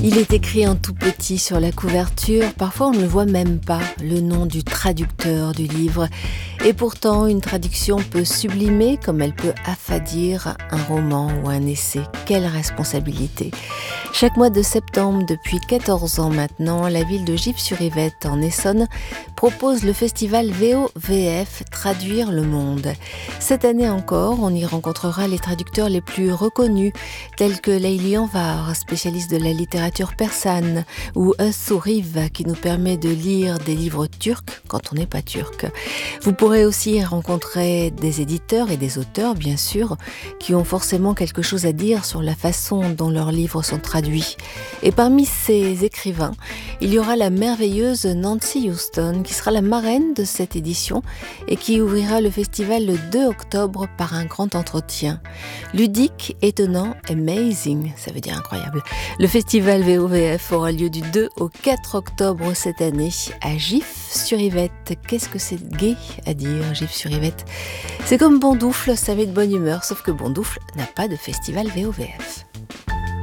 Il est écrit en tout petit sur la couverture, parfois on ne le voit même pas, le nom du traducteur du livre. Et pourtant, une traduction peut sublimer comme elle peut affadir un roman ou un essai. Quelle responsabilité! Chaque mois de septembre, depuis 14 ans maintenant, la ville de Gif-sur-Yvette, en Essonne, propose le festival VOVF Traduire le monde. Cette année encore, on y rencontrera les traducteurs les plus reconnus, tels que Layli Anvar, spécialiste de la littérature persane, ou Souriv, qui nous permet de lire des livres turcs quand on n'est pas turc. Vous pourrez aussi rencontrer des éditeurs et des auteurs, bien sûr, qui ont forcément quelque chose à dire sur la façon dont leurs livres sont traduits. Et parmi ces écrivains, il y aura la merveilleuse Nancy Houston, qui sera la marraine de cette édition et qui ouvrira le festival le 2 octobre par un grand entretien. Ludique, étonnant, amazing, ça veut dire incroyable. Le festival VOVF aura lieu du 2 au 4 octobre cette année à Gif-sur-Yvette. Qu'est-ce que c'est gai à dire, Gif-sur-Yvette? C'est comme Bondoufle, ça met de bonne humeur, sauf que Bondoufle n'a pas de festival VOVF.